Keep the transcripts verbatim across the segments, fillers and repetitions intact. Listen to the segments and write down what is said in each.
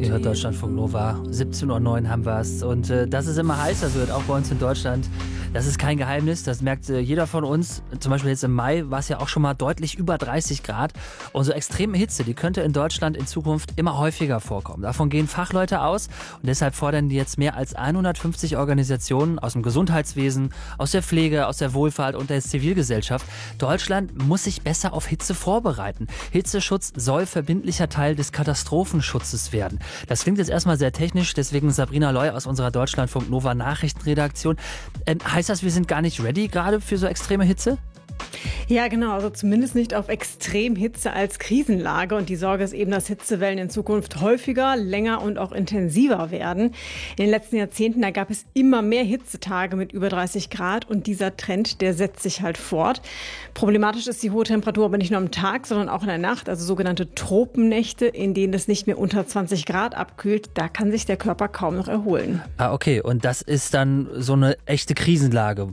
Ihr hört Deutschlandfunk Nova, siebzehn Uhr neun haben wir es. Und äh, dass es immer heißer wird, auch bei uns in Deutschland, das ist kein Geheimnis. Das merkt äh, jeder von uns. Zum Beispiel jetzt im Mai war es ja auch schon mal deutlich über dreißig Grad. Und so extreme Hitze, die könnte in Deutschland in Zukunft immer häufiger vorkommen. Davon gehen Fachleute aus. Und deshalb fordern die jetzt mehr als hundertfünfzig Organisationen aus dem Gesundheitswesen, aus der Pflege, aus der Wohlfahrt und der Zivilgesellschaft. Deutschland muss sich besser auf Hitze vorbereiten. Hitzeschutz soll verbindlicher Teil des Katastrophenschutzes werden. Das klingt jetzt erstmal sehr technisch, deswegen Sabrina Loy aus unserer Deutschlandfunk Nova Nachrichtenredaktion. Ähm, heißt das, wir sind gar nicht ready gerade für so extreme Hitze? Ja, genau, also zumindest nicht auf Extremhitze als Krisenlage. Und die Sorge ist eben, dass Hitzewellen in Zukunft häufiger, länger und auch intensiver werden. In den letzten Jahrzehnten, da gab es immer mehr Hitzetage mit über dreißig Grad und dieser Trend, der setzt sich halt fort. Problematisch ist die hohe Temperatur aber nicht nur am Tag, sondern auch in der Nacht, also sogenannte Tropennächte, in denen es nicht mehr unter zwanzig Grad abkühlt. Da kann sich der Körper kaum noch erholen. Ah, okay, und das ist dann so eine echte Krisenlage.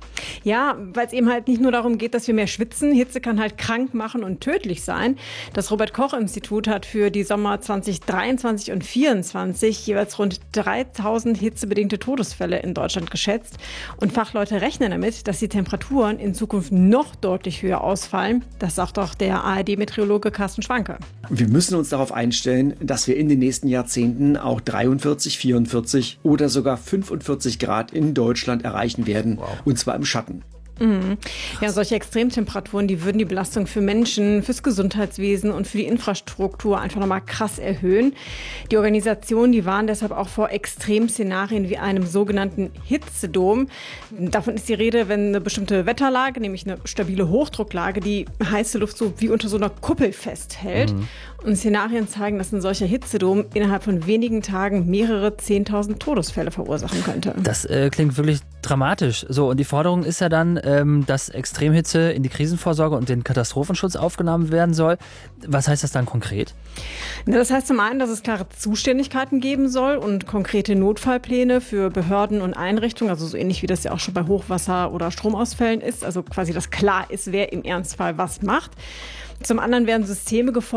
Ja, weil es eben halt nicht nur darum geht, dass wir mehr schwitzen. Hitze kann halt krank machen und tödlich sein. Das Robert-Koch-Institut hat für die Sommer zwanzig dreiundzwanzig und vierundzwanzig jeweils rund dreitausend hitzebedingte Todesfälle in Deutschland geschätzt. Und Fachleute rechnen damit, dass die Temperaturen in Zukunft noch deutlich höher ausfallen. Das sagt auch der A R D-Meteorologe Carsten Schwanke. Wir müssen uns darauf einstellen, dass wir in den nächsten Jahrzehnten auch dreiundvierzig, vierundvierzig oder sogar fünfundvierzig Grad in Deutschland erreichen werden. Wow. Und zwar im Schatten. Mhm. Ja, solche Extremtemperaturen, die würden die Belastung für Menschen, fürs Gesundheitswesen und für die Infrastruktur einfach nochmal krass erhöhen. Die Organisationen, die warnen deshalb auch vor Extremszenarien wie einem sogenannten Hitzedom. Davon ist die Rede, wenn eine bestimmte Wetterlage, nämlich eine stabile Hochdrucklage, die heiße Luft so wie unter so einer Kuppel festhält. Mhm. Und Szenarien zeigen, dass ein solcher Hitzedom innerhalb von wenigen Tagen mehrere zehntausend Todesfälle verursachen könnte. Das äh, klingt wirklich dramatisch. So, und die Forderung ist ja dann, ähm, dass Extremhitze in die Krisenvorsorge und den Katastrophenschutz aufgenommen werden soll. Was heißt das dann konkret? Ja, das heißt zum einen, dass es klare Zuständigkeiten geben soll und konkrete Notfallpläne für Behörden und Einrichtungen, also so ähnlich wie das ja auch schon bei Hochwasser oder Stromausfällen ist, also quasi, dass klar ist, wer im Ernstfall was macht. Zum anderen werden Systeme gefordert,